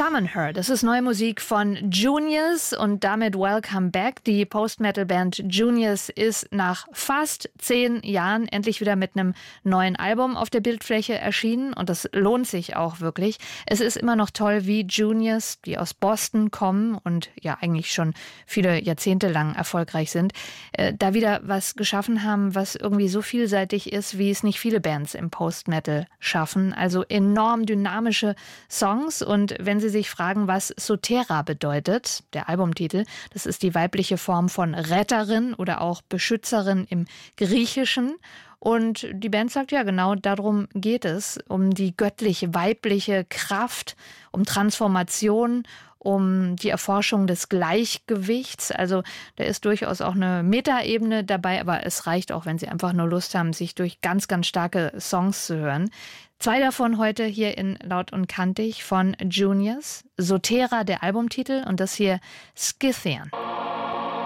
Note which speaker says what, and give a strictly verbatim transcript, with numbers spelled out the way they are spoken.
Speaker 1: Summon Her, das ist neue Musik von Juniors und damit Welcome Back. Die Post-Metal-Band Juniors ist nach fast zehn Jahren endlich wieder mit einem neuen Album auf der Bildfläche erschienen und das lohnt sich auch wirklich. Es ist immer noch toll, wie Juniors, die aus Boston kommen und ja eigentlich schon viele Jahrzehnte lang erfolgreich sind, äh, da wieder was geschaffen haben, was irgendwie so vielseitig ist, wie es nicht viele Bands im Post-Metal schaffen. Also enorm dynamische Songs und wenn Sie sich fragen, was Sotera bedeutet, der Albumtitel, das ist die weibliche Form von Retterin oder auch Beschützerin im Griechischen. Und die Band sagt, ja, genau darum geht es, um die göttlich-weibliche Kraft, um Transformation, um die Erforschung des Gleichgewichts. Also da ist durchaus auch eine Metaebene dabei, aber es reicht auch, wenn Sie einfach nur Lust haben, sich durch ganz, ganz starke Songs zu hören. Zwei davon heute hier in Laut und Kantig von Juniors. Sotera, der Albumtitel, und das hier Scythian.